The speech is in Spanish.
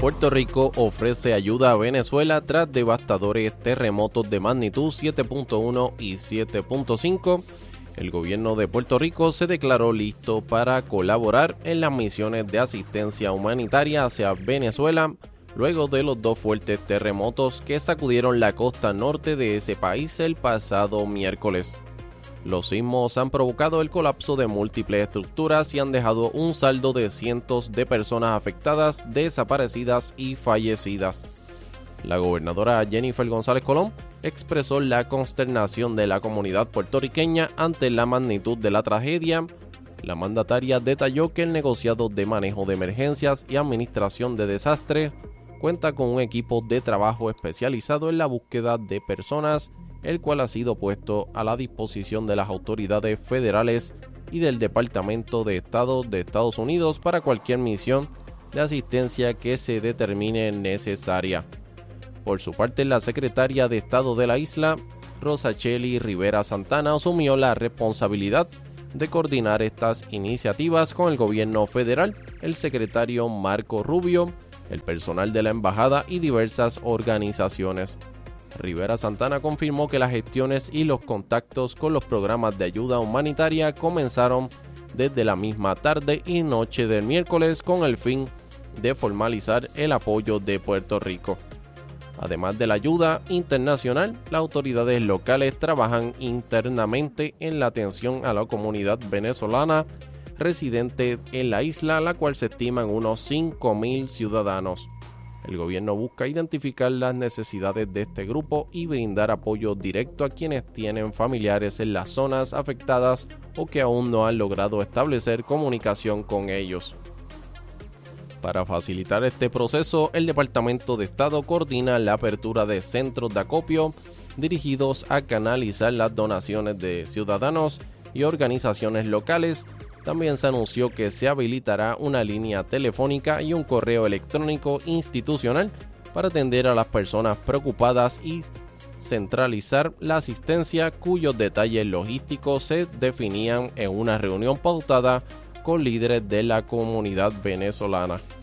Puerto Rico ofrece ayuda a Venezuela tras devastadores terremotos de magnitud 7.1 y 7.5. El gobierno de Puerto Rico se declaró listo para colaborar en las misiones de asistencia humanitaria hacia Venezuela luego de los dos fuertes terremotos que sacudieron la costa norte de ese país el pasado miércoles. Los sismos han provocado el colapso de múltiples estructuras y han dejado un saldo de cientos de personas afectadas, desaparecidas y fallecidas. La gobernadora Jennifer González Colón expresó la consternación de la comunidad puertorriqueña ante la magnitud de la tragedia. La mandataria detalló que el negociado de manejo de emergencias y administración de desastres cuenta con un equipo de trabajo especializado en la búsqueda de personas, el cual ha sido puesto a la disposición de las autoridades federales y del Departamento de Estado de Estados Unidos para cualquier misión de asistencia que se determine necesaria. Por su parte, la secretaria de Estado de la isla, Rosachely Rivera Santana, asumió la responsabilidad de coordinar estas iniciativas con el gobierno federal, el secretario Marco Rubio, el personal de la embajada y diversas organizaciones. Rivera Santana confirmó que las gestiones y los contactos con los programas de ayuda humanitaria comenzaron desde la misma tarde y noche del miércoles con el fin de formalizar el apoyo de Puerto Rico. Además de la ayuda internacional, las autoridades locales trabajan internamente en la atención a la comunidad venezolana residente en la isla, la cual se estiman unos 5,000 ciudadanos. El gobierno busca identificar las necesidades de este grupo y brindar apoyo directo a quienes tienen familiares en las zonas afectadas o que aún no han logrado establecer comunicación con ellos. Para facilitar este proceso, el Departamento de Estado coordina la apertura de centros de acopio dirigidos a canalizar las donaciones de ciudadanos y organizaciones locales. También se anunció que se habilitará una línea telefónica y un correo electrónico institucional para atender a las personas preocupadas y centralizar la asistencia, cuyos detalles logísticos se definían en una reunión pautada con líderes de la comunidad venezolana.